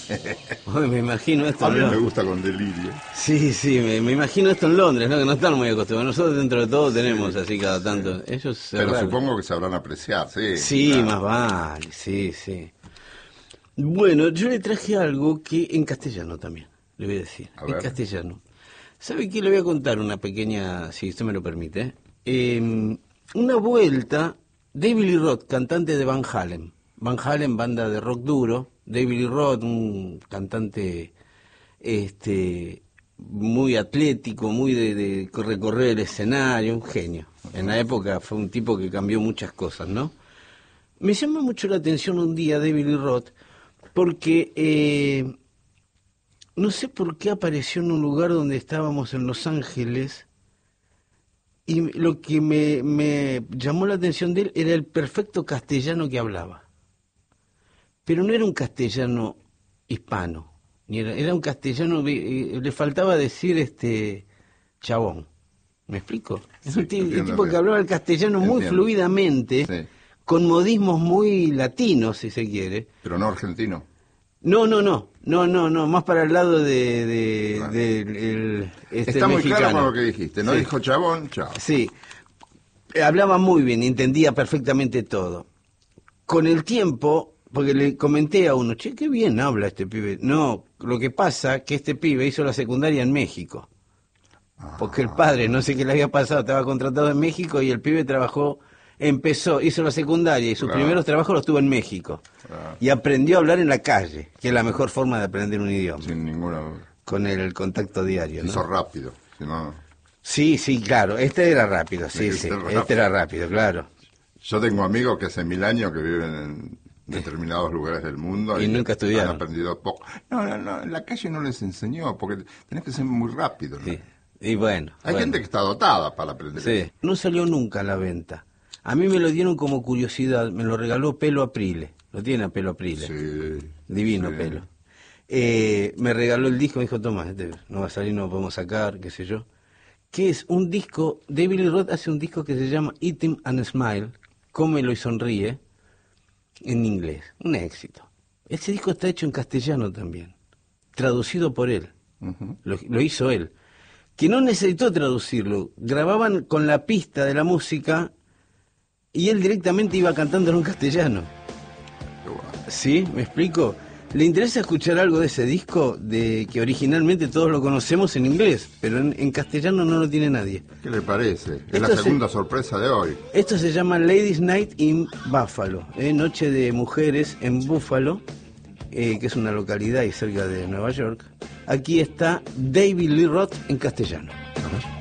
Hoy me imagino esto A en mí me Londres. gusta con delirio. Sí, sí, me imagino esto en Londres, ¿no? Que no están muy acostumbrados. Nosotros dentro de todo tenemos así cada tanto. Ellos se Pero raro. supongo que sabrán apreciar, sí. Sí, Claro. más vale, sí, sí. Bueno, yo le traje algo que en castellano también, le voy a decir, A en ver. castellano. ¿Sabe qué? Le voy a contar una pequeña, si usted me lo permite. Una vuelta, David Lee Roth, cantante de Van Halen. Van Halen, banda de rock duro. David Lee Roth, un cantante muy atlético, muy de recorrer el escenario, un genio. En la época fue un tipo que cambió muchas cosas, ¿no? Me llama mucho la atención un día David Lee Roth porque no sé por qué apareció en un lugar donde estábamos en Los Ángeles y lo que me llamó la atención de él era el perfecto castellano que hablaba. Pero no era un castellano hispano, era un castellano, le faltaba decir chabón. ¿Me explico? Es Sí, un entiendo tipo que bien. hablaba el castellano muy Entiendo. fluidamente, Sí. con modismos muy latinos, si se quiere. Pero no argentino. No, más para el lado Claro. este Está muy claro con mexicano. lo que dijiste. No Sí, dijo chabón, chao. sí. Hablaba muy bien, entendía perfectamente todo. Con el tiempo, porque le comenté a uno, che, qué bien habla este pibe. No, lo que pasa que este pibe hizo la secundaria en México. Porque el padre, no sé qué le había pasado, estaba contratado en México y el pibe hizo la secundaria y sus Claro. primeros trabajos los tuvo en México. Claro. Y aprendió a hablar en la calle, que es la mejor forma de aprender un idioma, Sin ninguna duda. con el contacto diario, Se hizo ¿no? rápido. Si no... Sí, sí, claro, este era rápido, sí, Este sí, era rápido. este era rápido, claro. Yo tengo amigos que hace 1000 años que viven en determinados lugares del mundo Y nunca estudiaron. han aprendido poco. No, en la calle no les enseñó, porque tenés que ser muy rápido, ¿no? Sí. Y bueno. Hay bueno. gente que está dotada para aprender Sí, eso. no salió nunca a la venta. A mí me lo dieron como curiosidad, me lo regaló Pelo Aprile. Lo tiene a Pelo Aprile. Sí, Divino sí. Pelo. Me regaló el disco, me dijo, toma, no va a salir, no lo podemos sacar, qué sé yo. Que es un disco, David Lee Roth hace un disco que se llama Eat 'em and Smile, Cómelo y Sonríe, en inglés. Un éxito. Ese disco está hecho en castellano también, traducido por él. Ujú. Lo hizo él. Que no necesitó traducirlo, grababan con la pista de la música y él directamente iba cantando en un castellano. Qué bueno. ¿Sí? ¿Me explico? ¿Le interesa escuchar algo de ese disco de que originalmente todos lo conocemos en inglés, pero en castellano no lo tiene nadie? ¿Qué le parece? Es Esto la segunda sorpresa de hoy. Esto se llama Ladies Night in Buffalo, Noche de Mujeres en Buffalo, que es una localidad y cerca de Nueva York. Aquí está David Lee Roth en castellano.